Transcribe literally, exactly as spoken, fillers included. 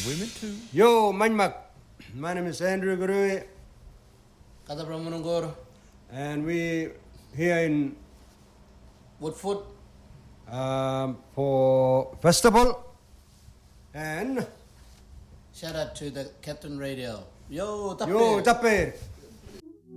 women too. Yo, Manmak. My name is Andrew Gurui. Kata Pramunangor. And we here in Woodford. Um, for festival. And shout out to the Captain Radio. Yo, Tappe. Yo, Tappe.